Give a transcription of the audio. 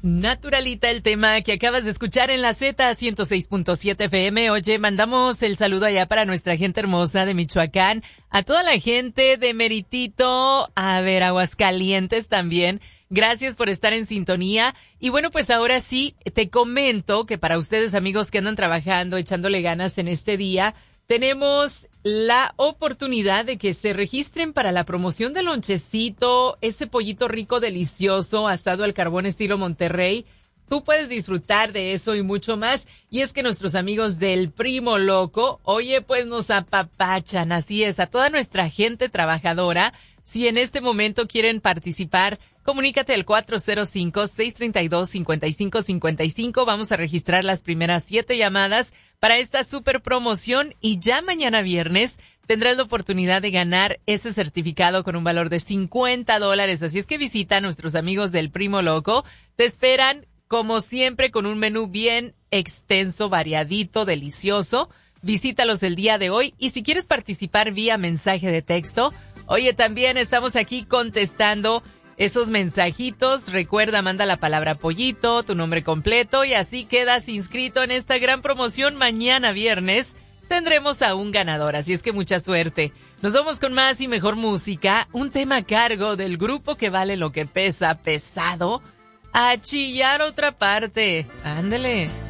Naturalita, el tema que acabas de escuchar en la Z 106.7 FM. Oye, mandamos el saludo allá para nuestra gente hermosa de Michoacán, a toda la gente de Meritito, a ver, Aguascalientes también. Gracias por estar en sintonía. Y bueno, pues ahora sí, te comento que para ustedes, amigos que andan trabajando, echándole ganas en este día, tenemos la oportunidad de que se registren para la promoción del lonchecito, ese pollito rico, delicioso, asado al carbón estilo Monterrey. Tú puedes disfrutar de eso y mucho más. Y es que nuestros amigos del Primo Loco, oye, pues nos apapachan. Así es, a toda nuestra gente trabajadora. Si en este momento quieren participar, comunícate al 405-632-5555. Vamos a registrar las primeras 7 llamadas para esta super promoción y ya mañana viernes tendrás la oportunidad de ganar ese certificado con un valor de $50. Así es que visita a nuestros amigos del Primo Loco. Te esperan, como siempre, con un menú bien extenso, variadito, delicioso. Visítalos el día de hoy y si quieres participar vía mensaje de texto, oye, también estamos aquí contestando esos mensajitos. Recuerda, manda la palabra pollito, tu nombre completo y así quedas inscrito en esta gran promoción. Mañana viernes tendremos a un ganador, así es que mucha suerte. Nos vamos con más y mejor música, un tema a cargo del grupo que vale lo que pesa, Pesado. A chillar otra parte. Ándele.